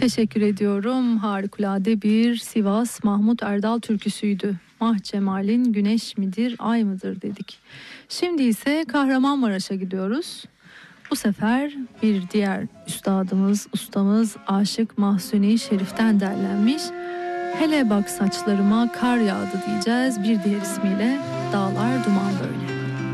Teşekkür ediyorum. Harikulade bir Sivas Mahmut Erdal türküsüydü. Mah Cemal'in güneş midir ay mıdır dedik. Şimdi ise Kahramanmaraş'a gidiyoruz. Bu sefer bir diğer ustamız Aşık Mahzuni Şerif'ten derlenmiş. Hele bak saçlarıma kar yağdı diyeceğiz. Bir diğer ismiyle Dağlar Duman Böyle.